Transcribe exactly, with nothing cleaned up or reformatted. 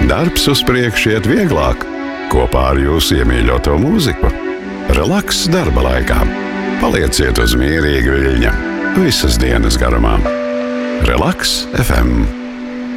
Darbs uz priekšu iet vieglāk kopā ar jūsu iemīļoto mūziku. Relaks darba laikā. Palieciet uz mierīga viļņa visas dienas garumā. Relaks F M.